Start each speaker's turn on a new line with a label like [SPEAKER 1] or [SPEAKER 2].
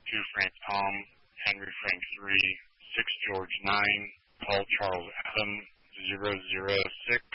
[SPEAKER 1] 2 Frank Tom, Henry Frank 3, 6 George 9, Paul Charles Adam, 006,